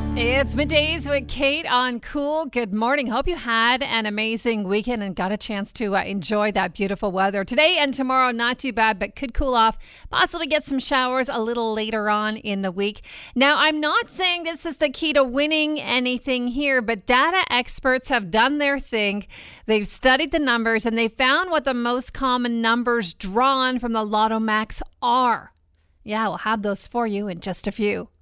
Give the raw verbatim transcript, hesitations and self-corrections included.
It's middays with Kate on Cool. Good morning. Hope you had an amazing weekend and got a chance to uh, enjoy that beautiful weather. Today and tomorrow, not too bad, but could cool off. Possibly get some showers a little later on in the week. Now, I'm not saying this is the key to winning anything here, but data experts have done their thing. They've studied the numbers and they found what the most common numbers drawn from the Lotto Max are. Yeah, we'll have those for you in just a few.